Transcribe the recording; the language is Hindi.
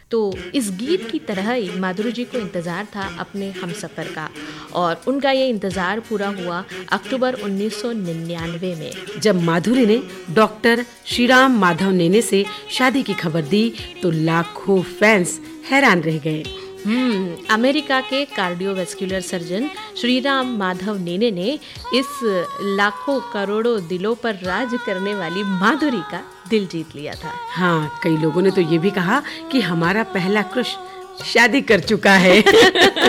तो इस गीत की तरह ही माधुरी जी को इंतज़ार था अपने हमसफ़र का, और उनका ये इंतज़ार पूरा हुआ अक्टूबर 1999 में, जब माधुरी ने डॉक्टर श्रीराम माधव नेने से शादी की खबर दी तो लाखों फैंस हैरान रह गए। अमेरिका के कार्डियोवैस्कुलर सर्जन श्रीराम माधव नेने ने इस लाखों करोड़ों दिलों पर राज करने वाली माधुरी का दिल जीत लिया था। हाँ, कई लोगों ने तो ये भी कहा कि हमारा पहला क्रश शादी कर चुका है।